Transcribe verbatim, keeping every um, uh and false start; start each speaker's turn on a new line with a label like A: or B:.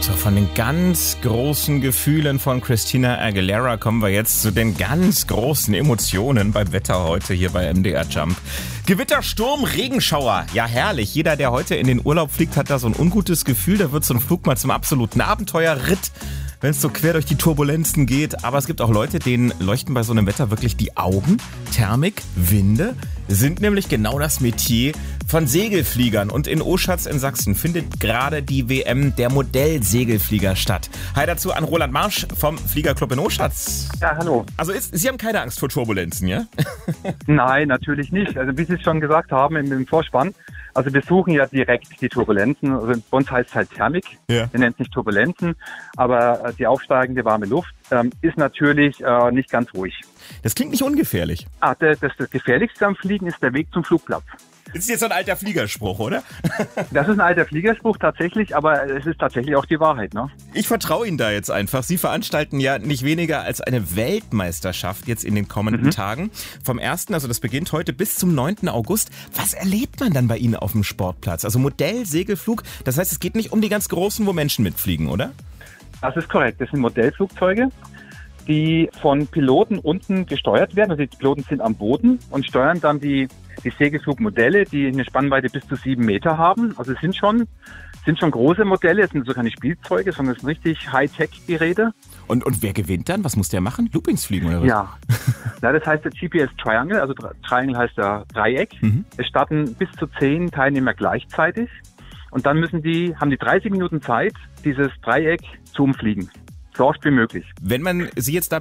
A: So, von den ganz großen Gefühlen von Christina Aguilera kommen wir jetzt zu den ganz großen Emotionen beim Wetter heute hier bei M D R Jump. Gewitter, Sturm, Regenschauer. Ja, herrlich. Jeder, der heute in den Urlaub fliegt, hat da so ein ungutes Gefühl. Da wird so ein Flug mal zum absoluten Abenteuerritt, wenn es so quer durch die Turbulenzen geht. Aber es gibt auch Leute, denen leuchten bei so einem Wetter wirklich die Augen. Thermik, Winde sind nämlich genau das Metier von Segelfliegern. Und in Oschatz in Sachsen findet gerade die W M der Modellsegelflieger statt. Hi dazu an Roland Marsch vom Fliegerclub in Oschatz.
B: Ja, hallo.
A: Also ist, Sie haben keine Angst vor Turbulenzen, ja?
B: Nein, natürlich nicht. Also wie Sie es schon gesagt haben im, im Vorspann, also wir suchen ja direkt die Turbulenzen. Also bei uns heißt es halt Thermik. Ja. Wir nennen es nicht Turbulenzen, aber äh, die aufsteigende warme Luft ähm, ist natürlich äh, nicht ganz ruhig.
A: Das klingt nicht ungefährlich.
B: Ah, das, das, das Gefährlichste am Fliegen ist der Weg zum Flugplatz.
A: Das ist jetzt so ein alter Fliegerspruch, oder?
B: Das ist ein alter Fliegerspruch tatsächlich, aber es ist tatsächlich auch die Wahrheit, ne?
A: Ich vertraue Ihnen da jetzt einfach. Sie veranstalten ja nicht weniger als eine Weltmeisterschaft jetzt in den kommenden mhm. Tagen. Vom ersten, also das beginnt heute, bis zum neunten August. Was erlebt man dann bei Ihnen auf dem Sportplatz? Also Modellsegelflug, das heißt, es geht nicht um die ganz großen, wo Menschen mitfliegen, oder?
B: Das ist korrekt. Das sind Modellflugzeuge, die von Piloten unten gesteuert werden. Also die Piloten sind am Boden und steuern dann die, die Segelflugmodelle, die eine Spannweite bis zu sieben Meter haben. Also es sind schon, sind schon große Modelle, es sind so keine Spielzeuge, sondern es sind richtig Hightech-Geräte.
A: Und, und wer gewinnt dann? Was muss der machen? Loopings fliegen oder was?
B: Ja, ja, das heißt der G P S Triangle, also Triangle heißt ja Dreieck. Mhm. Es starten bis zu zehn Teilnehmer gleichzeitig und dann müssen die, haben die dreißig Minuten Zeit, dieses Dreieck zu umfliegen. So oft wie möglich.
A: Wenn man Sie jetzt da